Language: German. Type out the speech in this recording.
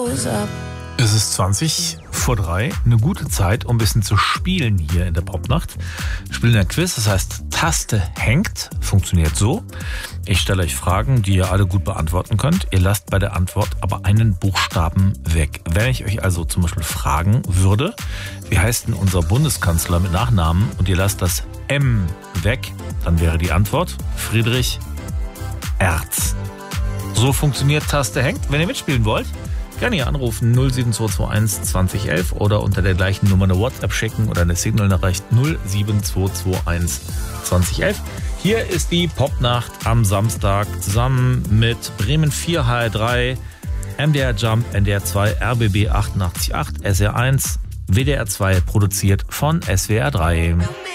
Es ist 3:20. Eine gute Zeit, um ein bisschen zu spielen hier in der Popnacht. Wir spielen ein Quiz, das heißt Taste hängt. Funktioniert so. Ich stelle euch Fragen, die ihr alle gut beantworten könnt. Ihr lasst bei der Antwort aber einen Buchstaben weg. Wenn ich euch also zum Beispiel fragen würde, wie heißt denn unser Bundeskanzler mit Nachnamen, und ihr lasst das M weg, dann wäre die Antwort Friedrich Erz. So funktioniert Taste hängt. Wenn ihr mitspielen wollt, gerne hier anrufen 07221 2011 oder unter der gleichen Nummer eine WhatsApp schicken oder eine Signal-Nachricht 07221 2011. Hier ist die Popnacht am Samstag zusammen mit Bremen 4 HR3, MDR Jump, NDR 2, RBB 88.8, SR1, WDR 2, produziert von SWR 3.